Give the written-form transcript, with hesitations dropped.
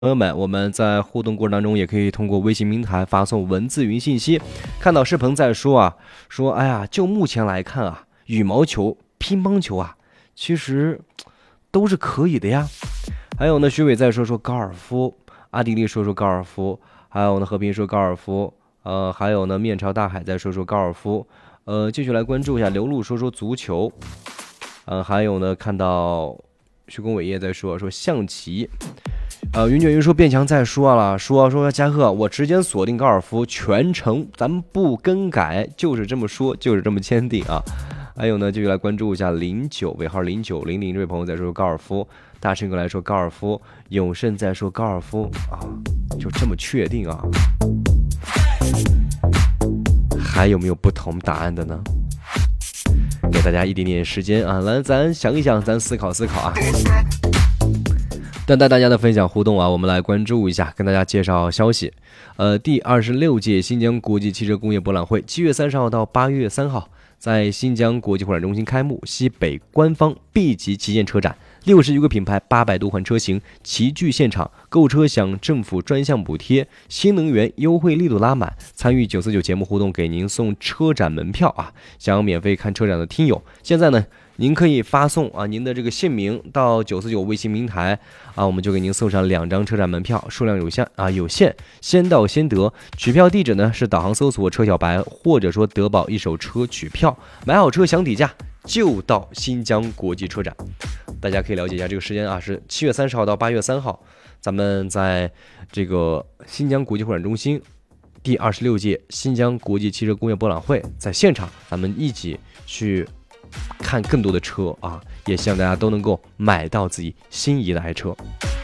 朋友们，我们在互动过程当中，也可以通过微信平台发送文字语音信息。看到世鹏在说，哎呀，就目前来看啊，羽毛球、乒乓球啊，其实都是可以的呀。还有呢，徐伟在说高尔夫，阿迪丽说高尔夫，还有呢，和平说高尔夫，还有呢，面朝大海在说高尔夫，继续来关注一下刘露说足球，还有呢，看到徐公伟业在说象棋。云卷云说变强再说了，说嘉贺，我直接锁定高尔夫，全程咱们不更改，就是这么说，就是这么坚定啊。还有呢，继续来关注一下09尾号0900这位朋友在说高尔夫，大圣哥来说高尔夫，永胜在说高尔夫啊，就这么确定啊？还有没有不同答案的呢？给大家一点点时间啊，来咱想一想，咱思考思考啊。等待大家的分享互动啊，我们来关注一下，跟大家介绍消息。第26届新疆国际汽车工业博览会7月30号到8月3号在新疆国际会展中心开幕，西北官方 B 级旗舰车展，60余个品牌，800多款车型齐聚现场，购车享政府专项补贴，新能源优惠力度拉满。参与949节目互动，给您送车展门票啊！想要免费看车展的听友，现在呢，您可以发送您的这个姓名到949微信平台啊，我们就给您送上2张车展门票，数量有限，先到先得。取票地址呢是导航搜索车小白，或者说德宝一手车取票，买好车享底价就到新疆国际车展。大家可以了解一下这个时间啊，是7月30号到8月3号，咱们在这个新疆国际会展中心第26届新疆国际汽车工业博览会，在现场咱们一起去看更多的车啊，也希望大家都能够买到自己心仪的爱车。